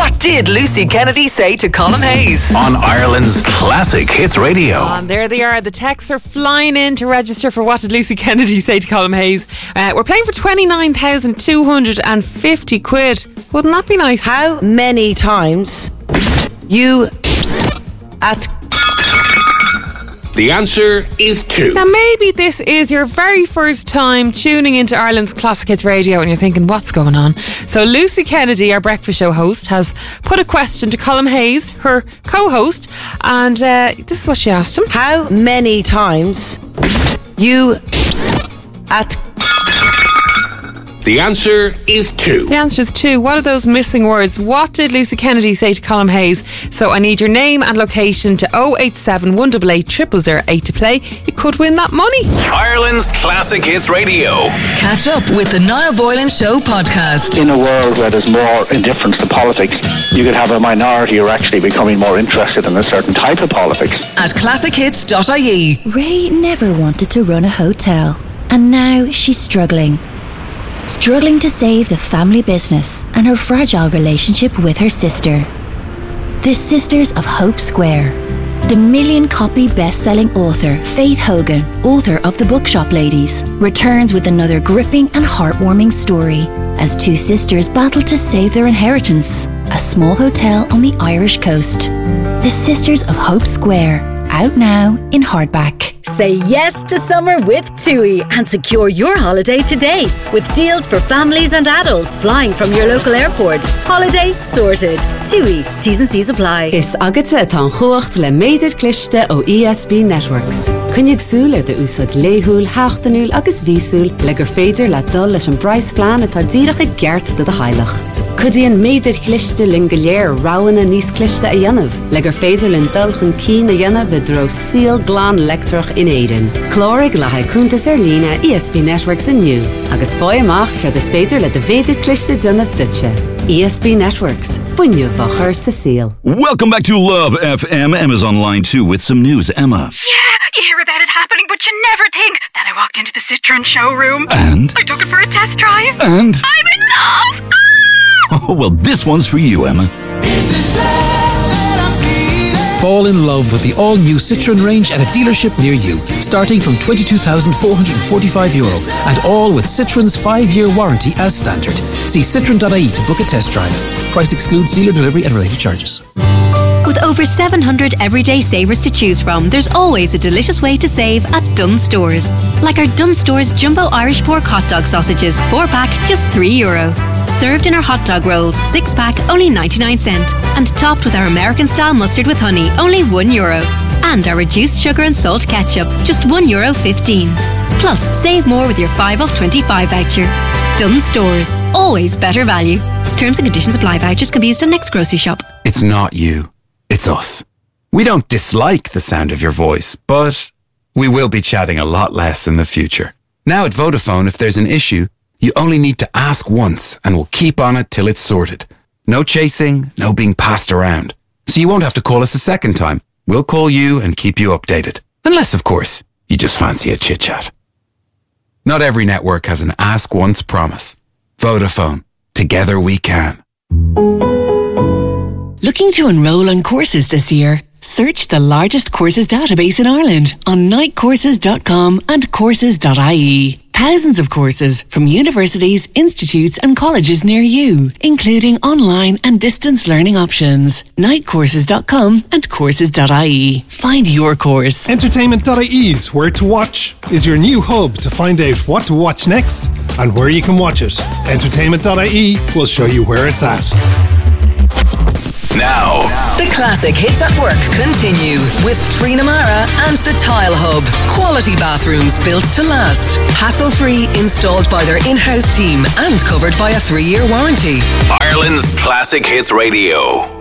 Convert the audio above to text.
What did Lucy Kennedy say to Colm Hayes? On Ireland's Classic Hits Radio. And there they are. The texts are flying in to register for What Did Lucy Kennedy Say to Colm Hayes. We're playing for 29,250 quid. Wouldn't that be nice? How many times you at... The answer is 2. Now maybe this is your very first time tuning into Ireland's Classic Hits Radio and you're thinking, what's going on? So Lucy Kennedy, our breakfast show host, has put a question to Colm Hayes, her co-host, and this is what she asked him. How many times you at... The answer is 2. The answer is 2. What are those missing words? What did Lucy Kennedy say to Colm Hayes? So I need your name and location to 087 188 0008 to play. You could win that money. Ireland's Classic Hits Radio. Catch up with the Niall Boylan Show podcast. In a world where there's more indifference to politics, you could have a minority who are actually becoming more interested in a certain type of politics. At classichits.ie. Ray never wanted to run a hotel, and now she's struggling to save the family business and her fragile relationship with her sister. The Sisters of Hope Square. The million-copy best-selling author Faith Hogan, author of The Bookshop Ladies, returns with another gripping and heartwarming story as two sisters battle to save their inheritance, a small hotel on the Irish coast. The Sisters of Hope Square, out now in hardback. Say yes to summer with TUI and secure your holiday today with deals for families and adults flying from your local airport. Holiday sorted. TUI. T's and C's apply. Is agate atá chuacht le méidir cliste ó ESB Networks. Cynnig súle de úsad léhúl, hachtanúl agus vísúl le gur féidir le dul leis an Bryce plan atá díreach gert de hailach. Cudíon méidir cliste lingeléir ráwanna níos cliste a dhéanamh, le gur féidir lin dulchan cí na dhéanamh le dro síl glán lectrach in éidean. Clórig le haicúntas lína ESB Networks inniu, agus fói amach cred is féidir le de véidir cliste dynamh dutse. ESB Networks, fuinne vachar sa síl. Welcome back to Love FM. Emma's on line 2 with some news. Emma. Yeah, you hear about it happening, but you never think. Then I walked into the Citroen showroom. And? I took it for a test drive. And? I'm in love! Oh, well, this one's for you, Emma. Fall in love with the all-new Citroen range at a dealership near you, starting from €22,445, and all with Citroen's 5-year warranty as standard. See citroen.ie to book a test drive. Price excludes dealer delivery and related charges. With over 700 everyday savers to choose from, there's always a delicious way to save at Dunnes Stores. Like our Dunnes Stores Jumbo Irish Pork Hot Dog Sausages, 4-pack, just €3. Served in our hot dog rolls, 6-pack, only 99¢. And topped with our American-style mustard with honey, only €1. And our reduced sugar and salt ketchup, just €1.15. Plus, save more with your 5 off 25 voucher. Dunnes Stores, always better value. Terms and conditions apply. Vouchers can be used on next grocery shop. It's not you. It's us. We don't dislike the sound of your voice, but we will be chatting a lot less in the future. Now at Vodafone, if there's an issue, you only need to ask once and we'll keep on it till it's sorted. No chasing, no being passed around. So you won't have to call us a second time. We'll call you and keep you updated. Unless, of course, you just fancy a chit-chat. Not every network has an ask once promise. Vodafone. Together we can. Looking to enroll on courses this year? Search the largest courses database in Ireland on nightcourses.com and courses.ie. Thousands of courses from universities, institutes and colleges near you, including online and distance learning options. Nightcourses.com and courses.ie. Find your course. Entertainment.ie's Where to Watch is your new hub to find out what to watch next and where you can watch it. Entertainment.ie will show you where it's at. Now, the Classic Hits at Work continue with Trina Mara and the Tile Hub. Quality bathrooms built to last. Hassle-free, installed by their in-house team and covered by a 3-year warranty. Ireland's Classic Hits Radio.